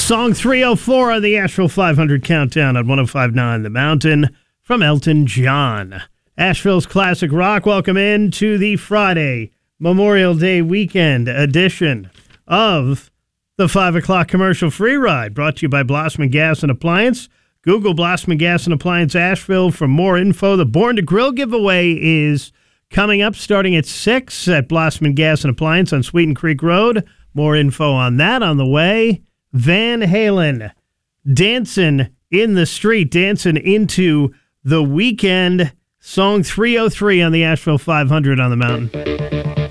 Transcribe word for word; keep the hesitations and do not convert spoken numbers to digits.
Song three oh four on the Asheville five hundred Countdown on one oh five point nine The Mountain from Elton John. Asheville's classic rock. Welcome in to the Friday Memorial Day weekend edition of the five o'clock commercial free ride, brought to you by Blossman Gas and Appliance. Google Blossman Gas and Appliance Asheville for more info. The Born to Grill giveaway is coming up starting at six at Blossman Gas and Appliance on Sweeten Creek Road. More info on that on the way. Van Halen, Dancing in the Street, dancing into the weekend. Song three oh three on the Asheville five hundred on the Mountain.